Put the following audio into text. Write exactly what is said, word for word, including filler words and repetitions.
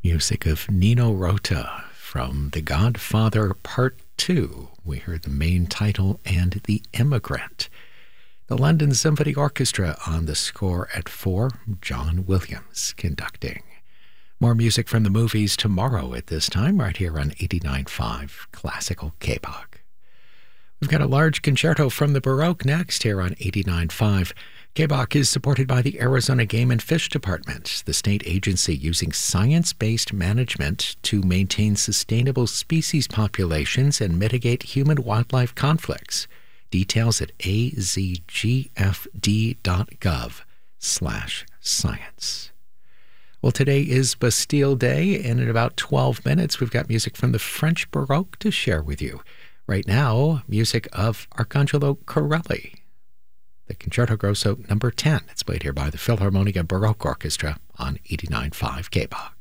Music of Nino Rota from The Godfather Part two. We heard the main title and The Immigrant. The London Symphony Orchestra on the score at four, John Williams conducting. More music from the movies tomorrow at this time, right here on eighty-nine point five Classical K B O C. We've got a large concerto from the Baroque next here on eighty-nine point five. K B O C is supported by the Arizona Game and Fish Department, the state agency using science-based management to maintain sustainable species populations and mitigate human-wildlife conflicts. Details at azgfd.gov slash science. Well, today is Bastille Day, and in about twelve minutes, we've got music from the French Baroque to share with you. Right now, music of Arcangelo Corelli. The Concerto Grosso number ten. It's played here by the Philharmonia Baroque Orchestra on eighty-nine point five K B O C.